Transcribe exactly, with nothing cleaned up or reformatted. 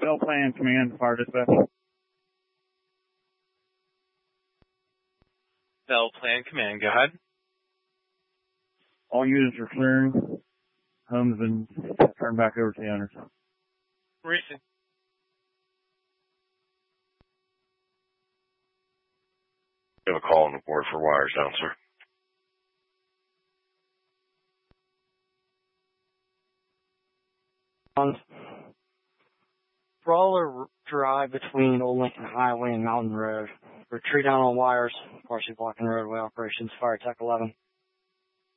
Bell Plan Command, Fire Dispatch. Bell Plan Command, go ahead. All units are clearing. Home's been turned back over to the owners. Recent. We have a call on the board for wires down, sir. On Brawler Drive between Old Lincoln Highway and Mountain Road. Retreat down on wires, partially blocking roadway operations. Fire Tech eleven.